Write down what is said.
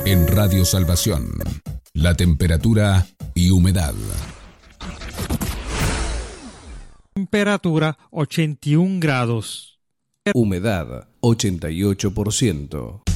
En Radio Salvación, la temperatura y humedad. Temperatura 81 grados. Humedad 88%.